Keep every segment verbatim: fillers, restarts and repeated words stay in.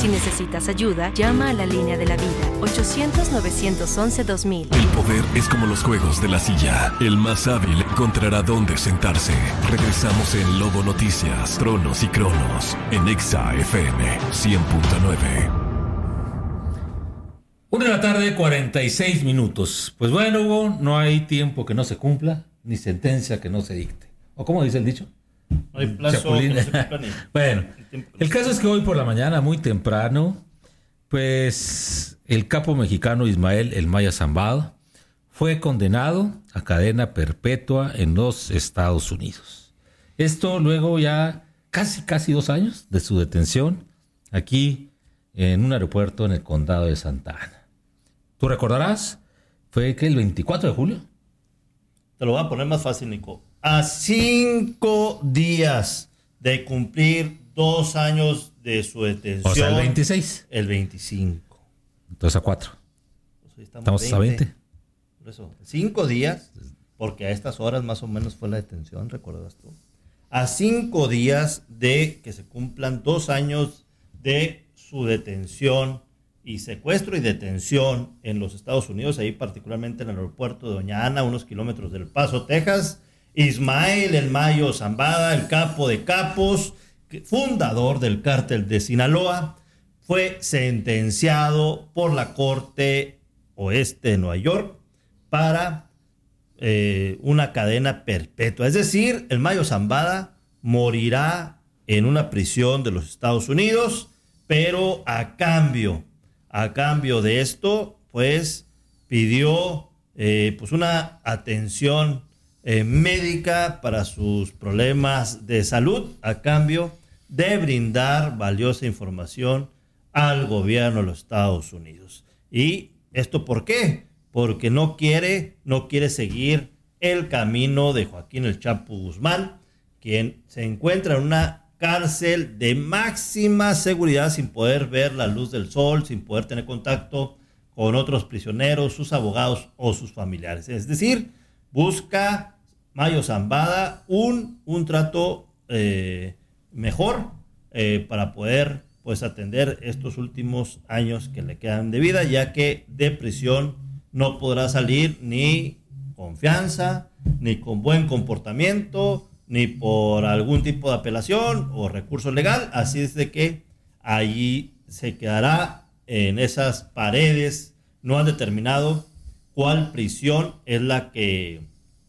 Si necesitas ayuda, llama a la línea de la vida, ochocientos, novecientos once, dos mil. El poder es como los juegos de la silla. El más hábil encontrará dónde sentarse. Regresamos en Lobo Noticias, Tronos y Cronos, en Exa F M cien punto nueve. Una de la tarde, cuarenta y seis minutos. Pues bueno, Hugo, no hay tiempo que no se cumpla, ni sentencia que no se dicte. ¿O cómo dice el dicho? No hay plazo que no se cumpla ni... Bueno, el, el caso es que hoy por la mañana, muy temprano, pues el capo mexicano Ismael El Mayo Zambada fue condenado a cadena perpetua en los Estados Unidos. Esto luego ya casi, casi dos años de su detención aquí en un aeropuerto en el condado de Santa Ana. Tú recordarás, fue que el veinticuatro de julio. Te lo voy a poner más fácil, Nico. A cinco días de cumplir dos años de su detención. O sea, el veintiséis. El veinticinco. Entonces a cuatro. Pues estamos, estamos veinte. a veinte. Por eso, cinco días, porque a estas horas más o menos fue la detención, ¿recuerdas tú? A cinco días de que se cumplan dos años de su detención y secuestro y detención en los Estados Unidos, ahí particularmente en el aeropuerto de Doña Ana, unos kilómetros del Paso, Texas. Ismael El Mayo Zambada, el capo de capos, fundador del cártel de Sinaloa, fue sentenciado por la Corte Oeste de Nueva York para eh, una cadena perpetua. Es decir, El Mayo Zambada morirá en una prisión de los Estados Unidos, pero a cambio, a cambio de esto, pues pidió eh, pues una atención eh, médica para sus problemas de salud, a cambio de brindar valiosa información al gobierno de los Estados Unidos. ¿Y esto por qué? Porque no quiere, no quiere seguir el camino de Joaquín El Chapo Guzmán, quien se encuentra en una cárcel de máxima seguridad sin poder ver la luz del sol, sin poder tener contacto con otros prisioneros, sus abogados o sus familiares. Es decir, busca Mayo Zambada un, un trato eh, mejor eh, para poder pues atender estos últimos años que le quedan de vida, ya que de prisión no podrá salir ni con fianza, ni con buen comportamiento, ni por algún tipo de apelación o recurso legal. Así es de que allí se quedará en esas paredes. No han determinado cuál prisión es la que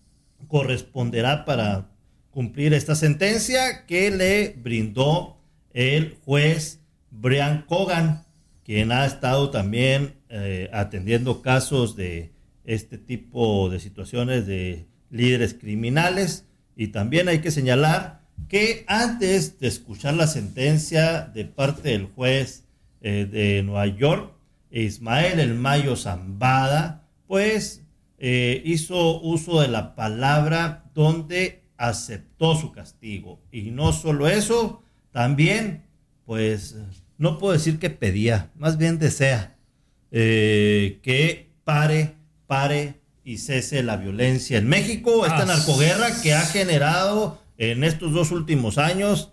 corresponderá para cumplir esta sentencia que le brindó el juez Brian Cogan, quien ha estado también eh, atendiendo casos de este tipo de situaciones de líderes criminales. Y también hay que señalar que antes de escuchar la sentencia de parte del juez eh, de Nueva York, Ismael El Mayo Zambada, pues eh, hizo uso de la palabra donde aceptó su castigo. Y no solo eso, también, pues, no puedo decir que pedía, más bien desea eh, que pare, pare, y cese la violencia en México, esta ah, narcoguerra que ha generado en estos dos últimos años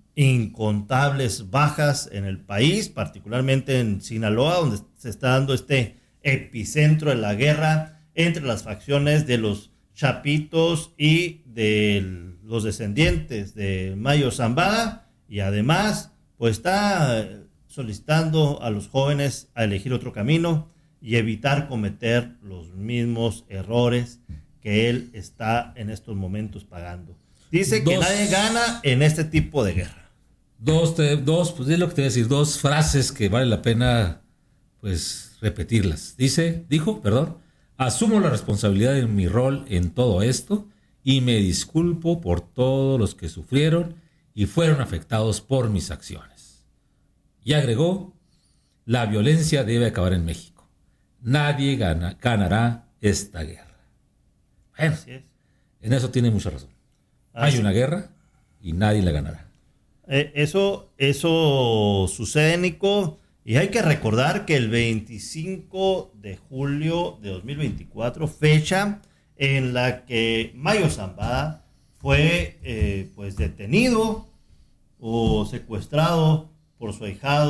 incontables bajas en el país, particularmente en Sinaloa, donde se está dando este epicentro de la guerra entre las facciones de los Chapitos y de los descendientes de Mayo Zambada, y además pues está solicitando a los jóvenes a elegir otro camino y evitar cometer los mismos errores que él está en estos momentos pagando. Dice dos, que nadie gana en este tipo de guerra. Dos, te, dos, pues es lo que te voy a decir, dos frases que vale la pena pues repetirlas. Dice, dijo, perdón, asumo la responsabilidad de mi rol en todo esto y me disculpo por todos los que sufrieron y fueron afectados por mis acciones. Y agregó, la violencia debe acabar en México. Nadie gana, ganará esta guerra. Bueno, así es. En eso tiene mucha razón. Así. Hay una guerra y nadie la ganará. Eh, eso, eso sucede, Nico, y hay que recordar que el veinticinco de julio de dos mil veinticuatro, fecha en la que Mayo Zambada fue eh, pues detenido o secuestrado por su ahijado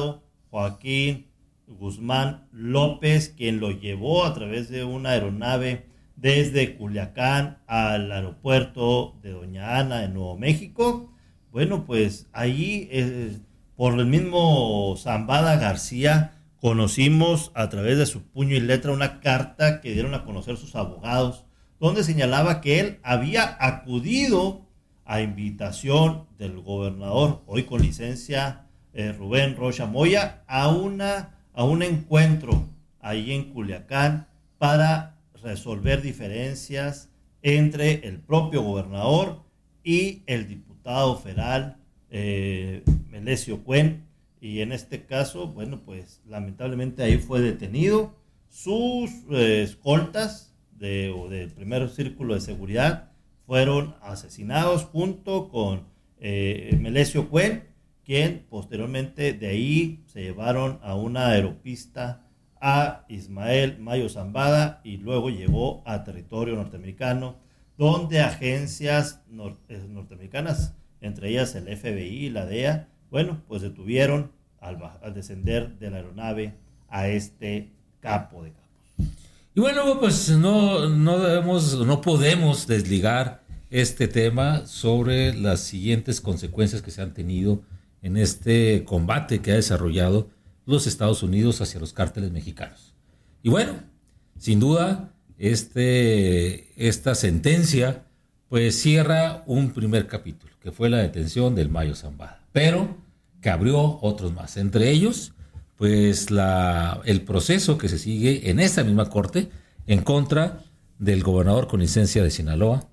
Joaquín Guzmán López, quien lo llevó a través de una aeronave desde Culiacán al aeropuerto de Doña Ana en Nuevo México. Bueno, pues ahí eh, por el mismo Zambada García conocimos a través de su puño y letra una carta que dieron a conocer sus abogados, donde señalaba que él había acudido a invitación del gobernador, hoy con licencia eh, Rubén Rocha Moya, a, una, a un encuentro ahí en Culiacán para resolver diferencias entre el propio gobernador y el diputado federal eh, Melesio Cuen, y en este caso, bueno, pues lamentablemente ahí fue detenido. Sus eh, escoltas de, o del primer círculo de seguridad fueron asesinados junto con eh, Melesio Cuen, quien posteriormente de ahí se llevaron a una aeropista a Ismael Mayo Zambada y luego llegó a territorio norteamericano, donde agencias nor- norteamericanas, entre ellas el F B I y la D E A, bueno, pues detuvieron al, al descender de la aeronave a este capo de capos. Y bueno, pues no, no debemos, no podemos desligar este tema sobre las siguientes consecuencias que se han tenido en este combate que ha desarrollado los Estados Unidos hacia los cárteles mexicanos. Y bueno, sin duda, este, esta sentencia pues cierra un primer capítulo, que fue la detención del Mayo Zambada, pero que abrió otros más, entre ellos pues la, el proceso que se sigue en esta misma corte en contra del gobernador con licencia de Sinaloa.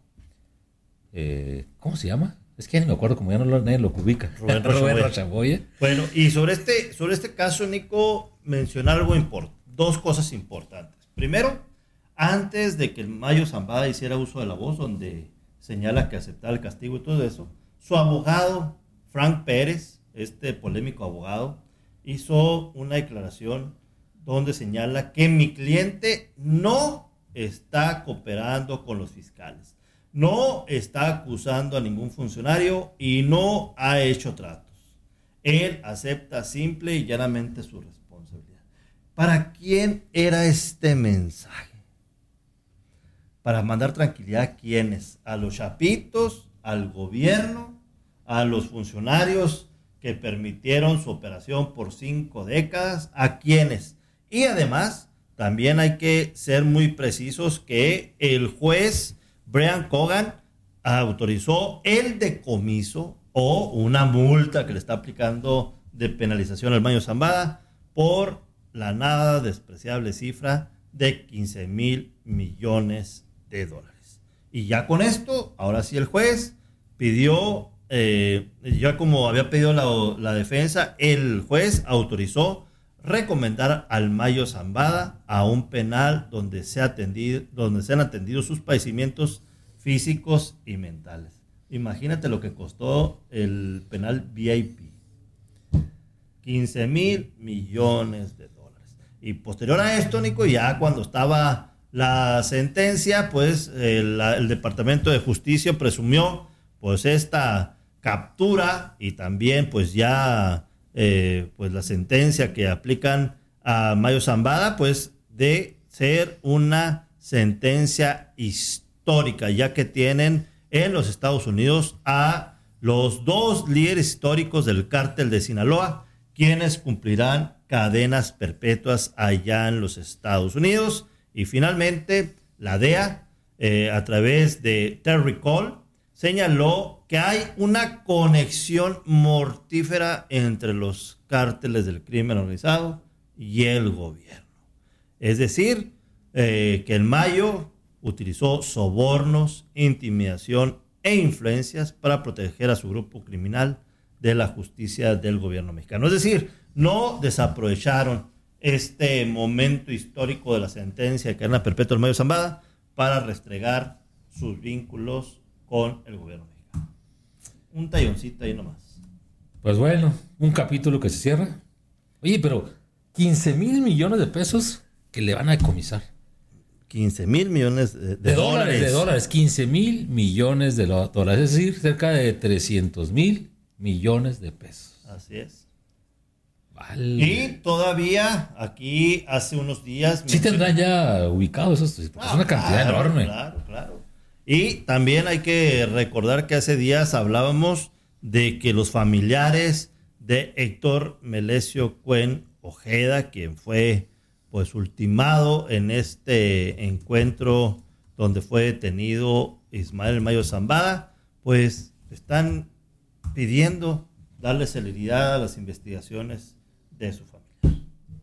Eh, ¿Cómo se llama? Es que ya ni me acuerdo, como ya no lo, nadie lo ubica. Rubén Rocha Moya. Bueno, y sobre este, sobre este caso, Nico, mencionar algo importante, dos cosas importantes. Primero, antes de que el Mayo Zambada hiciera uso de la voz, donde señala que aceptaba el castigo y todo eso, su abogado, Frank Pérez, este polémico abogado, hizo una declaración donde señala que mi cliente no está cooperando con los fiscales, no está acusando a ningún funcionario y no ha hecho tratos. Él acepta simple y llanamente su responsabilidad. ¿Para quién era este mensaje? Para mandar tranquilidad a quiénes, a los chapitos, al gobierno, a los funcionarios que permitieron su operación por cinco décadas, a quiénes. Y además, también hay que ser muy precisos que el juez Brian Cogan autorizó el decomiso o una multa que le está aplicando de penalización al Mayo Zambada por la nada despreciable cifra de quince mil millones de dólares. Y ya con esto, ahora sí el juez pidió, eh, ya como había pedido la, la defensa, el juez autorizó recomendar al Mayo Zambada a un penal donde se ha atendido, donde se han atendido sus padecimientos físicos y mentales. Imagínate lo que costó el penal V I P. quince mil millones de dólares. Y posterior a esto, Nico, ya cuando estaba la sentencia, pues el, el Departamento de Justicia presumió pues esta captura y también pues ya eh, pues la sentencia que aplican a Mayo Zambada, pues de ser una sentencia histórica, ya que tienen en los Estados Unidos a los dos líderes históricos del cártel de Sinaloa, quienes cumplirán cadenas perpetuas allá en los Estados Unidos. Y finalmente, la D E A, eh, a través de Terry Cole, señaló que hay una conexión mortífera entre los cárteles del crimen organizado y el gobierno. Es decir, eh, que el Mayo utilizó sobornos, intimidación e influencias para proteger a su grupo criminal de la justicia del gobierno mexicano. Es decir, no desaprovecharon este momento histórico de la sentencia de cadena perpetua del Mayo Zambada para restregar sus vínculos con el gobierno mexicano. Un talloncito ahí nomás. Pues bueno, un capítulo que se cierra. Oye, pero quince mil millones de pesos que le van a decomisar. quince mil millones de, de, de dólares. dólares. De dólares, quince mil millones de dólares, es decir, cerca de trescientos mil millones de pesos. Así es. Vale. Y todavía aquí hace unos días... Sí tendrán ya ubicados estos, porque ah, es una cantidad claro, enorme. Claro, claro. Y también hay que recordar que hace días hablábamos de que los familiares de Héctor Melesio Cuen Ojeda, quien fue pues ultimado en este encuentro donde fue detenido Ismael Mayo Zambada, pues están pidiendo darle celeridad a las investigaciones de su familia.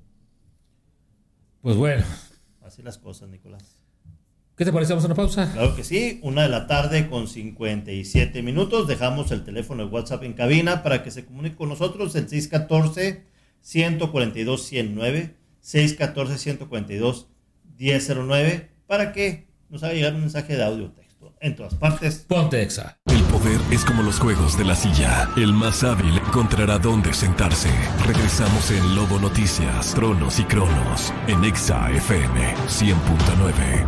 Pues bueno. Así las cosas, Nicolás. ¿Qué te parece? ¿Vamos a una pausa? Claro que sí, una de la tarde con cincuenta y siete minutos. Dejamos el teléfono de WhatsApp en cabina para que se comunique con nosotros, el seis uno cuatro, uno cuatro dos, uno cero nueve, seis uno cuatro, uno cuatro dos, uno cero nueve, para que nos haga llegar un mensaje de audio o texto en todas partes. Ponte Exa. El poder es como los juegos de la silla. El más hábil encontrará dónde sentarse. Regresamos en Lobo Noticias, Tronos y Cronos, en Exa F M cien punto nueve.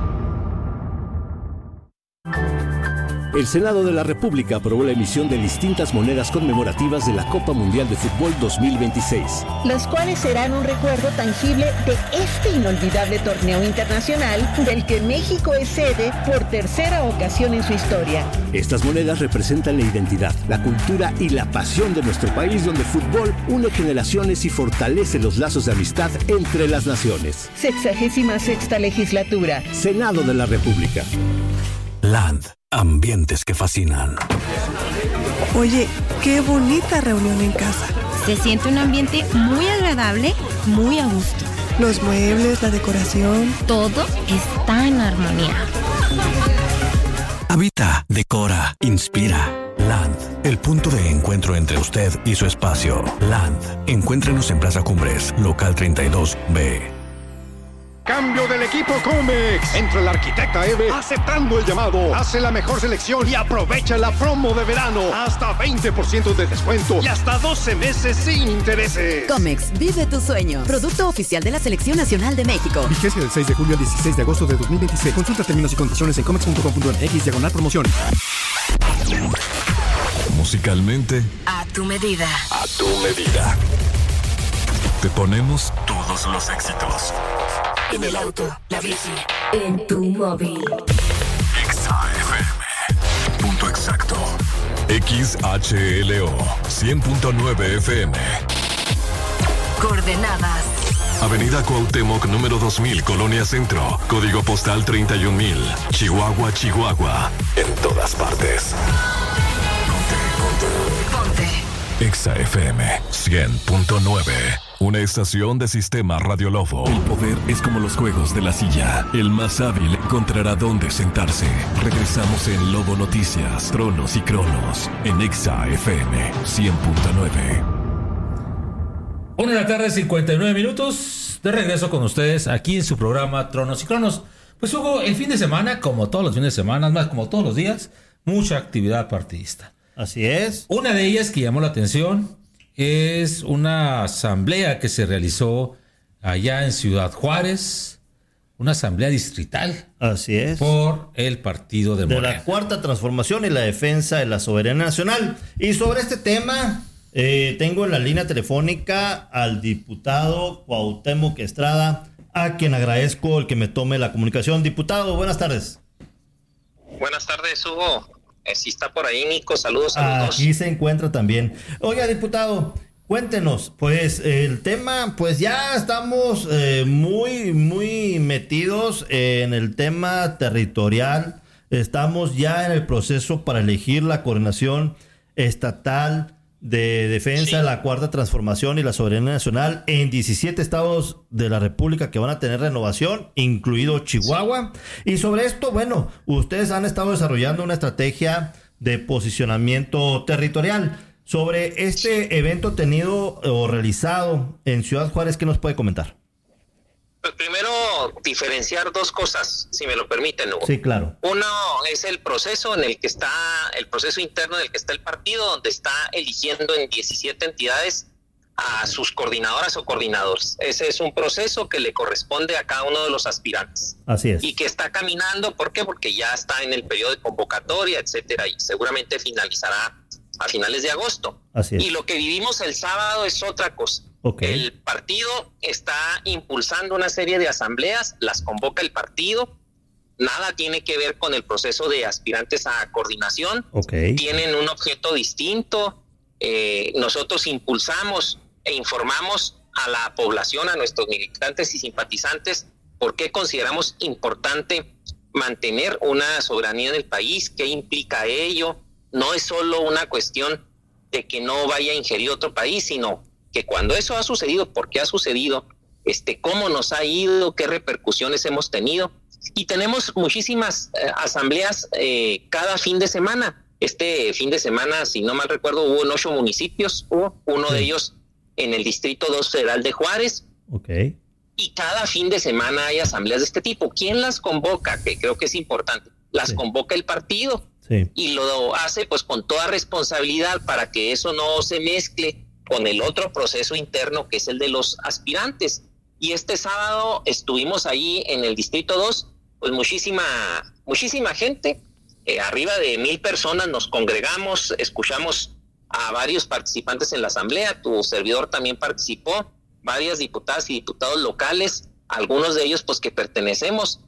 El Senado de la República aprobó la emisión de distintas monedas conmemorativas de la Copa Mundial de Fútbol dos mil veintiséis. Las cuales serán un recuerdo tangible de este inolvidable torneo internacional del que México es sede por tercera ocasión en su historia. Estas monedas representan la identidad, la cultura y la pasión de nuestro país, donde el fútbol une generaciones y fortalece los lazos de amistad entre las naciones. Sexagésima sexta legislatura. Senado de la República. Land. Ambientes que fascinan. Oye, qué bonita reunión en casa. Se siente un ambiente muy agradable, muy a gusto. Los muebles, la decoración. Todo está en armonía. Habita, decora, inspira. Land, el punto de encuentro entre usted y su espacio. Land, encuéntrenos en Plaza Cumbres, local treinta y dos B. Cambio del equipo Comex. Entra el arquitecta Eve aceptando el llamado. Hace la mejor selección y aprovecha la promo de verano. Hasta veinte por ciento de descuento y hasta doce meses sin intereses. Comex, vive tu sueño. Producto oficial de la Selección Nacional de México. Vigencia del seis de julio al dieciséis de agosto de dos mil veintiséis. Consulta términos y condiciones en comex punto com punto m x diagonal promoción. Musicalmente, a tu medida. A tu medida. Te ponemos todos los éxitos. En el auto, la bici, en tu móvil. Exa F M. Punto exacto. X H L O cien punto nueve F M. Coordenadas. Avenida Cuauhtémoc número dos mil, Colonia Centro. Código postal treinta y un mil. Chihuahua, Chihuahua. En todas partes. Ponte, ponte. Ponte. Exa F M cien punto nueve. Una estación de Sistema Radio Lobo. El poder es como los juegos de la silla. El más hábil encontrará dónde sentarse. Regresamos en Lobo Noticias, Tronos y Cronos, en Exa F M cien punto nueve. Una de la tarde, cincuenta y nueve minutos. De regreso con ustedes aquí en su programa Tronos y Cronos. Pues Hugo, el fin de semana, como todos los fines de semana, más como todos los días, mucha actividad partidista. Así es. Una de ellas que llamó la atención es una asamblea que se realizó allá en Ciudad Juárez, una asamblea distrital. Así es. Por el partido de Morena. De la Cuarta Transformación y la defensa de la soberanía nacional. Y sobre este tema, eh, tengo en la línea telefónica al diputado Cuauhtémoc Estrada, a quien agradezco el que me tome la comunicación. Diputado, buenas tardes. Buenas tardes, Hugo. Si está por ahí, Nico, saludos a los dos. Aquí se encuentra también. Oiga, diputado, cuéntenos, pues el tema, pues ya estamos eh, muy, muy metidos en el tema territorial. Estamos ya en el proceso para elegir la coordinación estatal de defensa, sí, de la Cuarta Transformación y la soberanía nacional en diecisiete estados de la República que van a tener renovación, incluido Chihuahua. Sí. Y sobre esto, bueno, ustedes han estado desarrollando una estrategia de posicionamiento territorial. Sobre este evento tenido o realizado en Ciudad Juárez, ¿qué nos puede comentar? Pues primero, diferenciar dos cosas, si me lo permiten, Hugo. Sí, claro. Uno es el proceso en el que está, el proceso interno en el que está el partido, donde está eligiendo en diecisiete entidades a sus coordinadoras o coordinadores. Ese es un proceso que le corresponde a cada uno de los aspirantes. Así es. Y que está caminando, ¿por qué? Porque ya está en el periodo de convocatoria, etcétera, y seguramente finalizará a finales de agosto. Así es. Y lo que vivimos el sábado es otra cosa. Okay. El partido está impulsando una serie de asambleas, las convoca el partido, nada tiene que ver con el proceso de aspirantes a coordinación, okay. Tienen un objeto distinto, eh, nosotros impulsamos e informamos a la población, a nuestros militantes y simpatizantes, por qué consideramos importante mantener una soberanía en el país, qué implica ello. No es solo una cuestión de que no vaya a ingerir otro país, sino que cuando eso ha sucedido, por qué ha sucedido, este, cómo nos ha ido, qué repercusiones hemos tenido. Y tenemos muchísimas eh, asambleas eh, cada fin de semana. Este fin de semana, si no mal recuerdo, hubo en ocho municipios, hubo uno sí. de ellos en el Distrito dos Federal de Juárez. Okay. Y cada fin de semana hay asambleas de este tipo. ¿Quién las convoca? Que creo que es importante. Las sí. convoca el partido. Sí. Y lo hace pues con toda responsabilidad para que eso no se mezcle con el otro proceso interno que es el de los aspirantes. Y este sábado estuvimos ahí en el Distrito dos, pues muchísima, muchísima gente, eh, arriba de mil personas nos congregamos, escuchamos a varios participantes en la asamblea, tu servidor también participó, varias diputadas y diputados locales, algunos de ellos pues que pertenecemos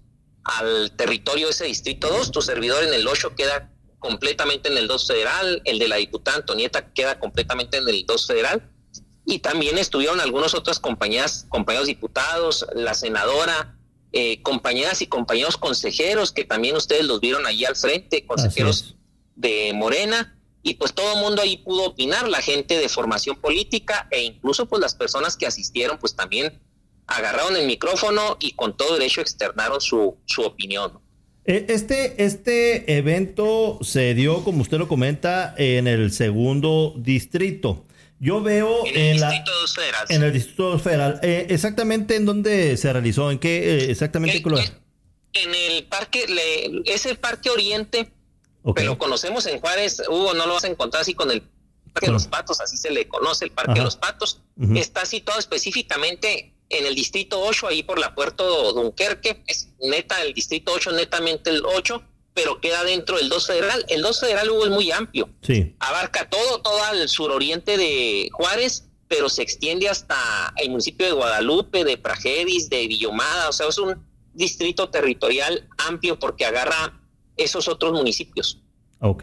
al territorio de ese Distrito dos, tu servidor en el ocho queda completamente en el dos Federal, el de la diputada Antonieta queda completamente en el dos Federal, y también estuvieron algunas otras compañías, compañeros diputados, la senadora, eh, compañeras y compañeros consejeros, que también ustedes los vieron allí al frente, consejeros de Morena, y pues todo el mundo ahí pudo opinar, la gente de formación política, e incluso pues las personas que asistieron pues también agarraron el micrófono y con todo derecho externaron su, su opinión. Este, este evento se dio, como usted lo comenta, en el segundo distrito. Yo veo en el en Distrito la, dos Federal. En el Distrito dos Federal. Eh, ¿Exactamente en dónde se realizó? ¿En qué eh, exactamente? En, en el parque, le, es el Parque Oriente, okay. Pero conocemos en Juárez, Hugo, no lo vas a encontrar así con el Parque de los Patos, así se le conoce, el Parque Ajá. de los Patos. Uh-huh. Está situado específicamente en el Distrito ocho, ahí por la Puerto Dunkerque, es neta el Distrito ocho, netamente el ocho, pero queda dentro del dos Federal. El dos Federal, Hugo, es muy amplio. Sí. Abarca todo, todo el suroriente de Juárez, pero se extiende hasta el municipio de Guadalupe, de Prajeris, de Villomada, o sea, es un distrito territorial amplio porque agarra esos otros municipios. Ok.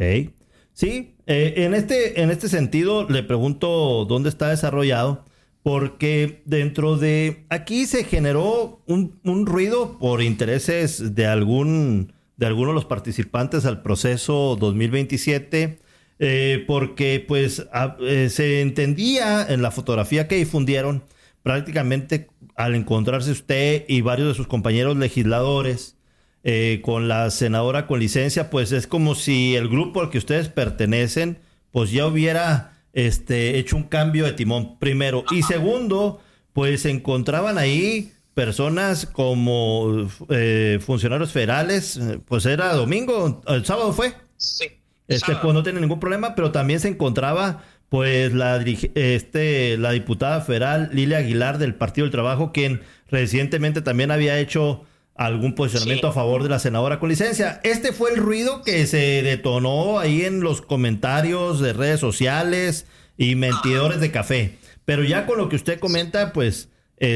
Sí, eh, en este, en este sentido le pregunto dónde está desarrollado, porque dentro de aquí se generó un, un ruido por intereses de algún de algunos de los participantes al proceso dos mil veintisiete, eh, porque pues a, eh, se entendía en la fotografía que difundieron, prácticamente al encontrarse usted y varios de sus compañeros legisladores eh, con la senadora con licencia, pues es como si el grupo al que ustedes pertenecen pues ya hubiera este, hecho un cambio de timón, primero. Y segundo, pues se encontraban ahí personas como eh, funcionarios federales, pues era domingo, el sábado fue. Sí. Este, sábado. Pues no tiene ningún problema, pero también se encontraba pues la, este, la diputada federal Lilia Aguilar del Partido del Trabajo, quien recientemente también había hecho algún posicionamiento sí. a favor de la senadora con licencia. Este fue el ruido que se detonó ahí en los comentarios de redes sociales y mentidores de café. Pero ya con lo que usted comenta, pues,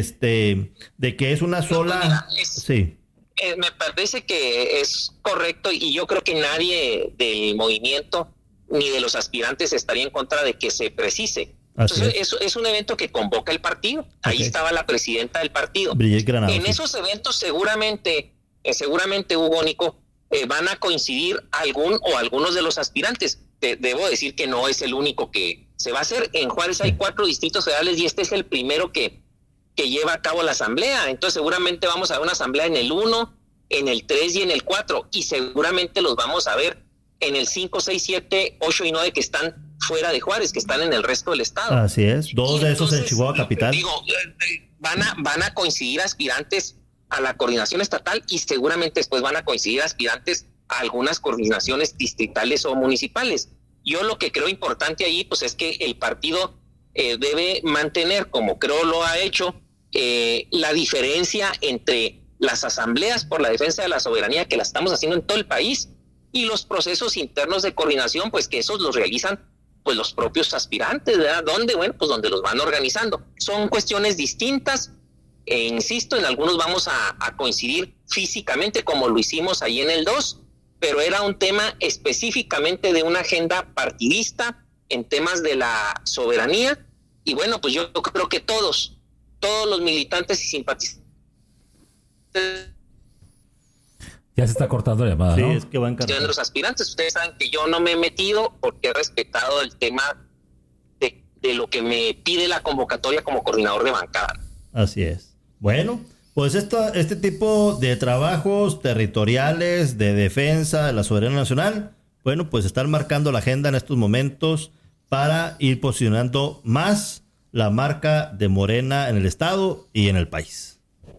este, de que es una sola... No, mira, es, sí. eh, me parece que es correcto y yo creo que nadie del movimiento ni de los aspirantes estaría en contra de que se precise. Entonces, es. Es, es un evento que convoca el partido. Ahí okay. estaba la presidenta del partido. Granado, en sí. esos eventos seguramente, eh, seguramente Hugo, Nico, eh, van a coincidir algún o algunos de los aspirantes. Te, debo decir que no es el único que se va a hacer. En Juárez hay cuatro distritos federales y este es el primero que, que lleva a cabo la asamblea. Entonces seguramente vamos a ver una asamblea en el uno, en el tres y en el cuatro. Y seguramente los vamos a ver en el cinco, seis, siete, ocho y nueve que están fuera de Juárez, que están en el resto del estado. Así es, dos y de entonces, esos en Chihuahua capital. Digo, van a, van a coincidir aspirantes a la coordinación estatal y seguramente después van a coincidir aspirantes a algunas coordinaciones distritales o municipales. Yo lo que creo importante ahí, pues es que el partido eh, debe mantener, como creo lo ha hecho, eh, la diferencia entre las asambleas por la defensa de la soberanía, que la estamos haciendo en todo el país, y los procesos internos de coordinación, pues que esos los realizan pues los propios aspirantes, ¿verdad? ¿Dónde? Bueno, pues donde los van organizando. Son cuestiones distintas, e insisto, en algunos vamos a, a coincidir físicamente como lo hicimos ahí en el dos, pero era un tema específicamente de una agenda partidista en temas de la soberanía, y bueno, pues yo creo que todos, todos los militantes y simpatizantes. Ya se está cortando la llamada, sí, ¿no? Es que van de los aspirantes, ustedes saben que yo no me he metido porque he respetado el tema de, de lo que me pide la convocatoria como coordinador de bancada. Así es. Bueno, pues esto, este tipo de trabajos territoriales de defensa de la soberanía nacional, bueno, pues están marcando la agenda en estos momentos para ir posicionando más la marca de Morena en el estado y en el país.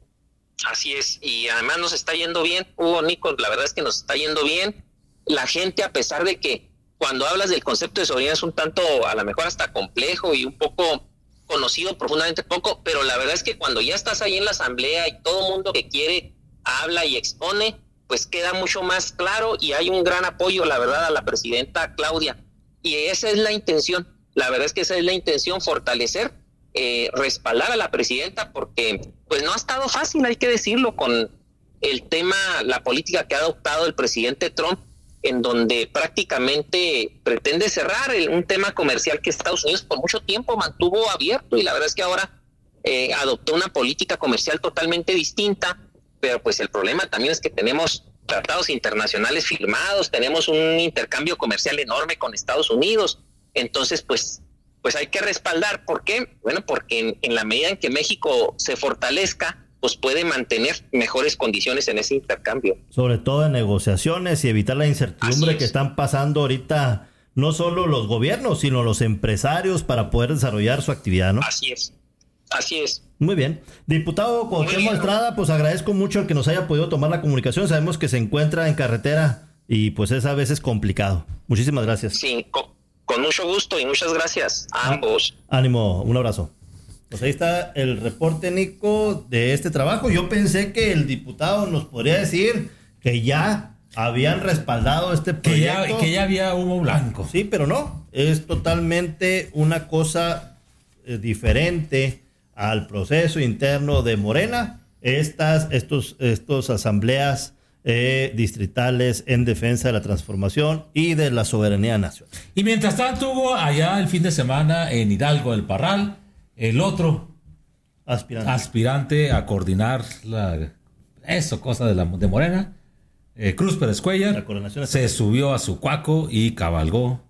Así es, y además nos está yendo bien, Hugo, Nico, la verdad es que nos está yendo bien. La gente, a pesar de que cuando hablas del concepto de soberanía es un tanto, a lo mejor hasta complejo y un poco conocido, profundamente poco, pero la verdad es que cuando ya estás ahí en la asamblea y todo mundo que quiere habla y expone, pues queda mucho más claro y hay un gran apoyo, la verdad, a la presidenta Claudia. Y esa es la intención, la verdad es que esa es la intención, fortalecer, eh, respaldar a la presidenta, porque pues no ha estado fácil, hay que decirlo, con el tema, la política que ha adoptado el presidente Trump, en donde prácticamente pretende cerrar el, un tema comercial que Estados Unidos por mucho tiempo mantuvo abierto, y la verdad es que ahora eh, adoptó una política comercial totalmente distinta, pero pues el problema también es que tenemos tratados internacionales firmados, tenemos un intercambio comercial enorme con Estados Unidos, entonces pues, pues hay que respaldar. ¿Por qué? Bueno, porque en, en la medida en que México se fortalezca, pues puede mantener mejores condiciones en ese intercambio. Sobre todo en negociaciones y evitar la incertidumbre que están pasando ahorita no solo los gobiernos, sino los empresarios para poder desarrollar su actividad, ¿no? Así es, así es. Muy bien. Diputado Cuauhtémoc Estrada, pues agradezco mucho el que nos haya podido tomar la comunicación. Sabemos que se encuentra en carretera y pues es a veces complicado. Muchísimas gracias. Sí, con, con mucho gusto y muchas gracias a ambos. Ánimo, un abrazo. Pues ahí está el reporte, Nico, de este trabajo. Yo pensé que el diputado nos podría decir que ya habían respaldado este proyecto. Que ya, que ya había humo blanco. Sí, pero no. Es totalmente una cosa eh, diferente al proceso interno de Morena. Estas estos, estos asambleas eh, distritales en defensa de la transformación y de la soberanía nacional. Y mientras tanto, hubo allá el fin de semana en Hidalgo del Parral, el otro aspirante, aspirante a coordinar la eso cosa de la de Morena, eh, Cruz Pérez Cuellar, se subió a su cuaco y cabalgó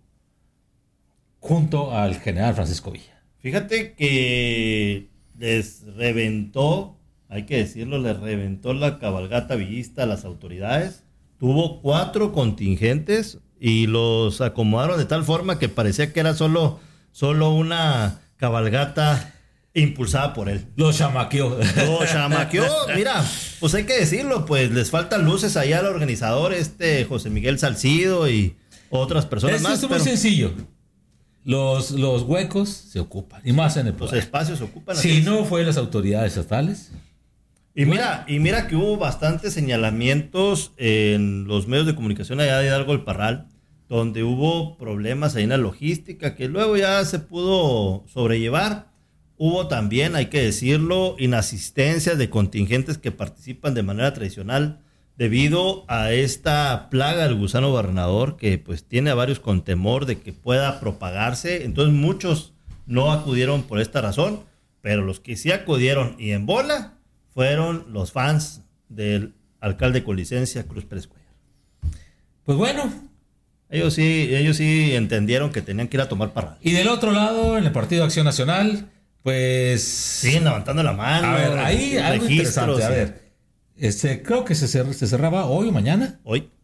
junto al general Francisco Villa. Fíjate que les reventó, hay que decirlo, les reventó la cabalgata villista a las autoridades. Tuvo cuatro contingentes y los acomodaron de tal forma que parecía que era solo, solo una cabalgata impulsada por él. Lo chamaqueó. Lo chamaqueó. Mira, pues hay que decirlo, pues les faltan luces allá al organizador, este José Miguel Salcido y otras personas Esto más. Esto es muy pero... sencillo. Los, los huecos se ocupan, y más en el poder. Los espacios se ocupan. Si no fue las autoridades estatales. Y mira, y mira que hubo bastantes señalamientos en los medios de comunicación allá de Hidalgo del Parral, donde hubo problemas ahí en la logística que luego ya se pudo sobrellevar. Hubo también, hay que decirlo, inasistencias de contingentes que participan de manera tradicional debido a esta plaga del gusano gobernador que pues tiene a varios con temor de que pueda propagarse. Entonces muchos no acudieron por esta razón, pero los que sí acudieron y en bola fueron los fans del alcalde con licencia, Cruz Pérez Cuellar. Pues bueno, Ellos sí, ellos sí entendieron que tenían que ir a tomar parral. Y del otro lado, en el Partido de Acción Nacional, pues... siguen levantando la mano. A ver, ahí algo interesante. Sí. A ver, este, creo que se, cer- se cerraba hoy o mañana. Hoy.